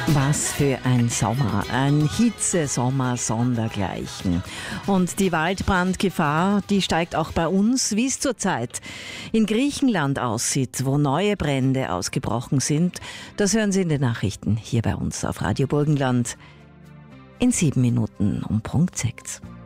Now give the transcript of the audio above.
Was für ein Sommer, ein Hitzesommer sondergleichen. Und die Waldbrandgefahr, die steigt auch bei uns, wie es zurzeit in Griechenland aussieht, wo neue Brände ausgebrochen sind. Das hören Sie in den Nachrichten hier bei uns auf Radio Burgenland in 7 Minuten um Punkt 6.